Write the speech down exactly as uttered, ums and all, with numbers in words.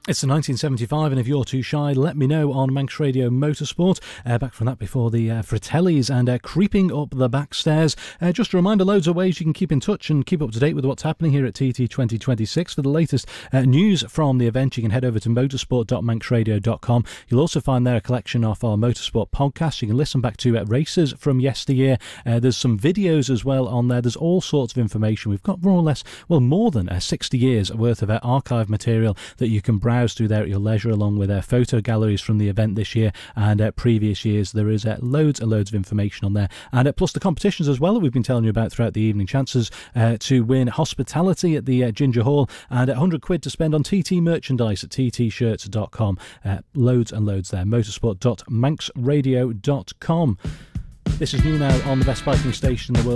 It's the nineteen seventy-five, and if you're too shy, let me know on Manx Radio Motorsport. Uh, back from that before the uh, Fratellis and uh, Creeping Up the Backstairs. Uh, just a reminder, loads of ways you can keep in touch and keep up to date with what's happening here at T T twenty twenty-six. For the latest uh, news from the event, you can head over to motorsport dot manx radio dot com. You'll also find there a collection of our motorsport podcasts. You can listen back to uh, races from yesteryear. Uh, there's some videos as well on there. There's all sorts of information. We've got more or less, well, more than uh, sixty years worth of uh, archive material that you can browse through there at your leisure, along with uh, photo galleries from the event this year and uh, previous years. There is uh, loads and loads of information on there, and uh, plus the competitions as well that we've been telling you about throughout the evening. Chances uh, to win hospitality at the uh, Ginger Hall and one hundred quid to spend on T T merchandise at t t shirts dot com. Uh, loads and loads there. motorsport dot manx radio dot com. This is new now on the best biking station in the world.